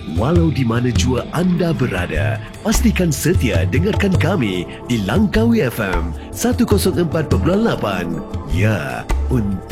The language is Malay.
Walau di mana jua anda berada, pastikan setia dengarkan kami di Langkawi FM 104.8. Ya, untuk